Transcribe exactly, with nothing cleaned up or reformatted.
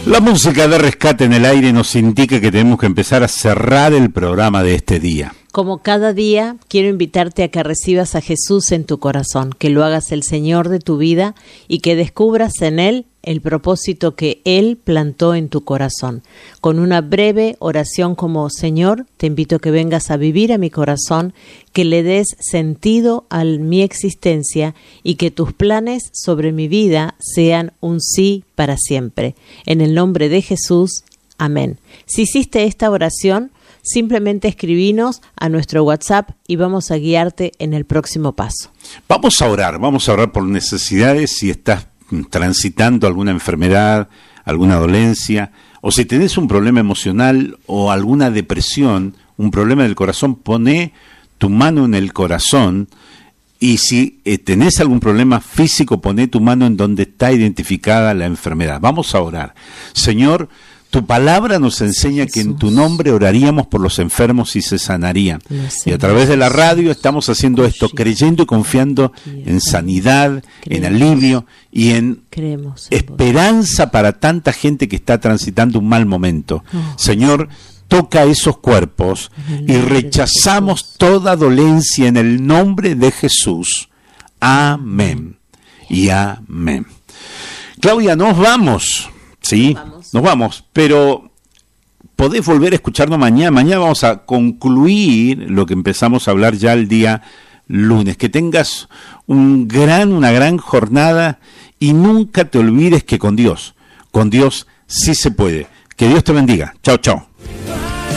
La música de Rescate en el Aire nos indica que tenemos que empezar a cerrar el programa de este día. Como cada día, quiero invitarte a que recibas a Jesús en tu corazón, que lo hagas el Señor de tu vida y que descubras en Él el propósito que Él plantó en tu corazón. Con una breve oración como: Señor, te invito a que vengas a vivir a mi corazón, que le des sentido a mi existencia y que tus planes sobre mi vida sean un sí para siempre. En el nombre de Jesús, amén. Si hiciste esta oración, simplemente escribinos a nuestro WhatsApp y vamos a guiarte en el próximo paso. Vamos a orar, vamos a orar por necesidades. Si estás transitando alguna enfermedad, alguna dolencia, o si tenés un problema emocional o alguna depresión, un problema del corazón, poné tu mano en el corazón. Y si eh, tenés algún problema físico, poné tu mano en donde está identificada la enfermedad. Vamos a orar. Señor, tu palabra nos enseña Jesús, que en tu nombre oraríamos por los enfermos y se sanarían. Y a través de la radio estamos haciendo esto, creyendo y confiando en sanidad, en alivio y en esperanza para tanta gente que está transitando un mal momento. Señor, toca esos cuerpos y rechazamos toda dolencia en el nombre de Jesús. Amén y amén. Claudia, nos vamos. Sí, vamos. nos vamos, pero podés volver a escucharnos mañana. Mañana vamos a concluir lo que empezamos a hablar ya el día lunes. Que tengas un gran, una gran jornada y nunca te olvides que con Dios, con Dios sí se puede. Que Dios te bendiga. Chao, chao.